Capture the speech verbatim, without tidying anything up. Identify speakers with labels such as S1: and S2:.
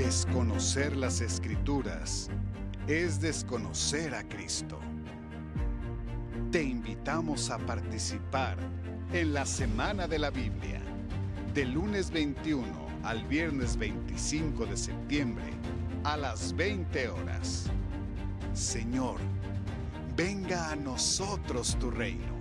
S1: Desconocer las Escrituras es desconocer a Cristo. Te invitamos a participar en la Semana de la Biblia, del lunes veintiuno al viernes veinticinco de septiembre, a las veinte horas. Señor, venga a nosotros tu reino.